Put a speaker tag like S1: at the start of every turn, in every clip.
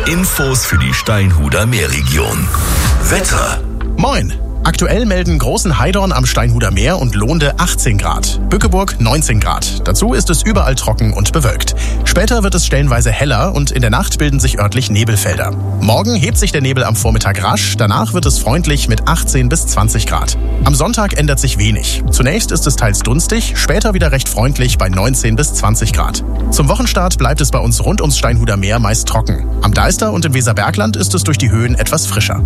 S1: Infos für die Steinhuder Meerregion. Wetter.
S2: Moin! Aktuell melden Großenheidorn am Steinhuder Meer und Lohnde 18 Grad, Bückeburg 19 Grad. Dazu ist es überall trocken und bewölkt. Später wird es stellenweise heller und in der Nacht bilden sich örtlich Nebelfelder. Morgen hebt sich der Nebel am Vormittag rasch, danach wird es freundlich mit 18 bis 20 Grad. Am Sonntag ändert sich wenig. Zunächst ist es teils dunstig, später wieder recht freundlich bei 19 bis 20 Grad. Zum Wochenstart bleibt es bei uns rund ums Steinhuder Meer meist trocken. Am Deister und im Weserbergland ist es durch die Höhen etwas frischer.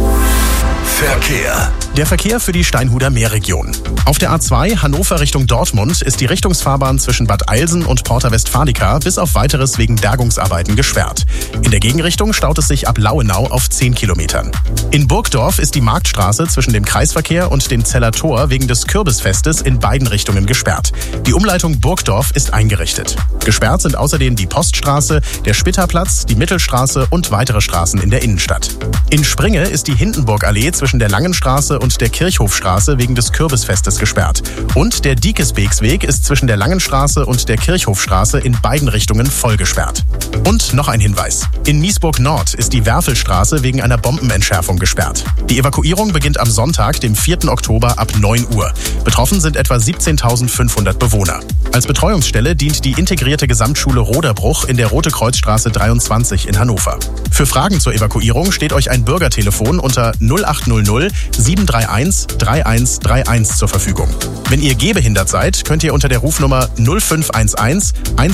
S1: Verkehr.
S2: Der Verkehr für die Steinhuder Meerregion. Auf der A2 Hannover Richtung Dortmund ist die Richtungsfahrbahn zwischen Bad Eilsen und Porta Westfalica bis auf Weiteres wegen Bergungsarbeiten gesperrt. In der Gegenrichtung staut es sich ab Lauenau auf 10 Kilometern. In Burgdorf ist die Marktstraße zwischen dem Kreisverkehr und dem Zeller Tor wegen des Kürbisfestes in beiden Richtungen gesperrt. Die Umleitung Burgdorf ist eingerichtet. Gesperrt sind außerdem die Poststraße, der Spitterplatz, die Mittelstraße und weitere Straßen in der Innenstadt. In Springe ist die Hindenburgallee zwischen der Langenstraße und der Kirchhofstraße wegen des Kürbisfestes gesperrt. Und der Diekesbeeksweg ist zwischen der Langenstraße und der Kirchhofstraße in beiden Richtungen voll gesperrt. Und noch ein Hinweis. In Miesburg Nord ist die Werfelstraße wegen einer Bombenentschärfung gesperrt. Die Evakuierung beginnt am Sonntag, dem 4. Oktober ab 9 Uhr. Betroffen sind etwa 17.500 Bewohner. Als Betreuungsstelle dient die integrierte Gesamtschule Roderbruch in der Rote-Kreuz-Straße 23 in Hannover. Für Fragen zur Evakuierung steht euch ein Bürgertelefon unter 0800 731 3131 zur Verfügung. Wenn ihr gehbehindert seid, könnt ihr unter der Rufnummer 0511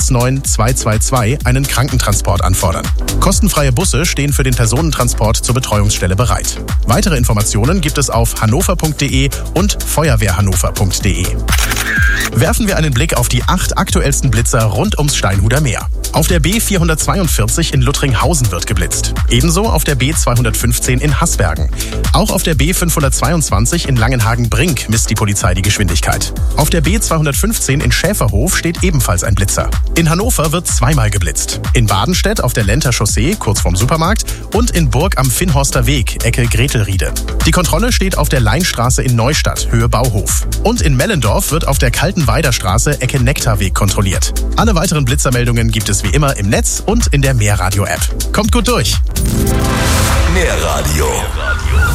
S2: 19222 einen Krankentransport anfordern. Kostenfreie Busse stehen für den Personentransport zur Betreuungsstelle bereit. Weitere Informationen gibt es auf hannover.de und feuerwehrhannover.de. Werfen wir einen Blick auf die 8 aktuellsten Blitzer rund ums Steinhuder Meer. Auf der B442 in Luttringhausen wird geblitzt. Ebenso auf der B215 in Haßbergen. Auch auf der B522 in Langenhagen-Brink misst die Polizei die Geschwindigkeit. Auf der B215 in Schäferhof steht ebenfalls ein Blitzer. In Hannover wird zweimal geblitzt. In Badenstedt auf der Lenter Chaussee, kurz vorm Supermarkt, und in Burg am Finnhorster Weg, Ecke Gretelriede. Die Kontrolle steht auf der Leinstraße in Neustadt, Höhe Bauhof. Und in Mellendorf wird auf der Kaltenweider Straße, Ecke Nektarweg kontrolliert. Alle weiteren Blitzermeldungen gibt es wie immer im Netz und in der Meerradio-App. Kommt gut durch!
S1: Meerradio.